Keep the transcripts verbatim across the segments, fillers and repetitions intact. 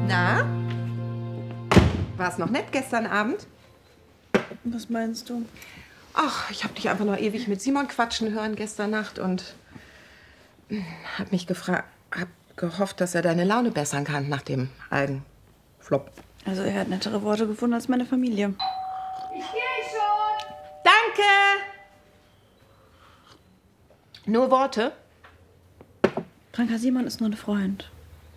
Na? War es noch nett gestern Abend? Was meinst du? Ach, ich habe dich einfach noch ewig mit Simon quatschen hören gestern Nacht und hab mich gefragt, hab gehofft, dass er deine Laune bessern kann nach dem Algenflop. Also er hat nettere Worte gefunden als meine Familie. Ich gehe schon. Danke. Nur Worte? Franka, Simon ist nur ein Freund.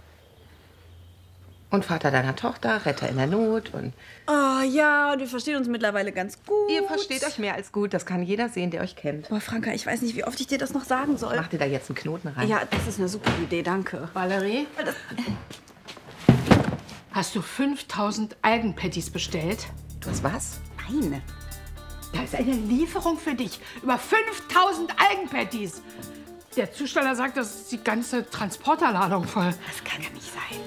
Und Vater deiner Tochter, Retter in der Not und... Oh ja, und wir verstehen uns mittlerweile ganz gut. Ihr versteht euch mehr als gut. Das kann jeder sehen, der euch kennt. Boah, Franka, ich weiß nicht, wie oft ich dir das noch sagen soll. Mach dir da jetzt einen Knoten rein. Ja, das ist eine super Idee, danke. Valerie? Das, Hast du fünftausend Algenpatties bestellt? Du hast was? Nein. Da ist eine Lieferung für dich. Über fünftausend Algenpatties. Der Zusteller sagt, das ist die ganze Transporterladung voll. Das kann ja nicht sein.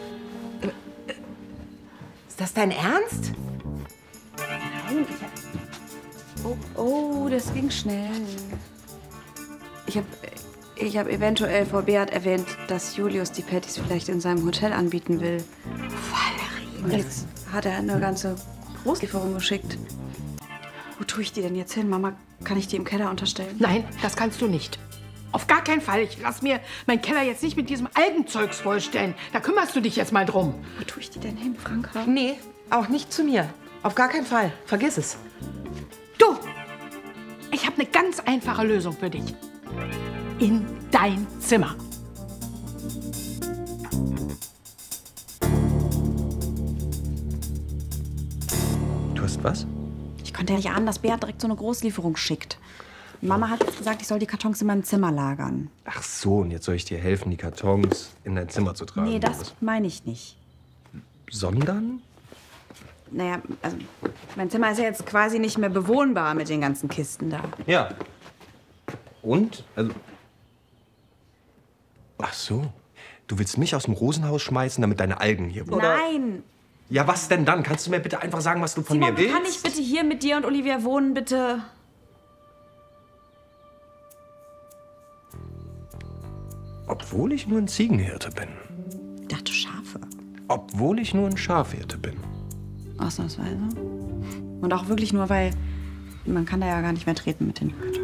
Ist das dein Ernst? Nein, ich hab... Oh, oh, das ging schnell. Ich habe ich hab eventuell vor Beat erwähnt, dass Julius die Patties vielleicht in seinem Hotel anbieten will. Valerie. Und jetzt hat er eine ganze Großlieferung geschickt. Wo tue ich die denn jetzt hin? Mama, kann ich die im Keller unterstellen? Nein, das kannst du nicht. Auf gar keinen Fall. Ich lass mir meinen Keller jetzt nicht mit diesem Algenzeugs vollstellen. Da kümmerst du dich jetzt mal drum. Wo tue ich die denn hin, Franka? Nee, auch nicht zu mir. Auf gar keinen Fall. Vergiss es. Du! Ich habe eine ganz einfache Lösung für dich. In dein Zimmer. Du hast was? Ich konnte ja nicht ahnen, dass Beat direkt so eine Großlieferung schickt. Mama hat jetzt gesagt, ich soll die Kartons in meinem Zimmer lagern. Ach so, und jetzt soll ich dir helfen, die Kartons in dein Zimmer zu tragen. Nee, oder das was? meine ich nicht. Sondern? Naja, also mein Zimmer ist ja jetzt quasi nicht mehr bewohnbar mit den ganzen Kisten da. Ja. Und? Also. Ach so. Du willst mich aus dem Rosenhaus schmeißen, damit deine Algen hier wohnen? Nein! Ja, was denn dann? Kannst du mir bitte einfach sagen, was du von Simon, mir willst? kann ich bitte hier mit dir und Olivia wohnen, bitte? Obwohl ich nur ein Ziegenhirte bin. Ich dachte Schafe. Obwohl ich nur ein Schafhirte bin. Ausnahmsweise. Und auch wirklich nur, weil man kann da ja gar nicht mehr treten mit den Kartons.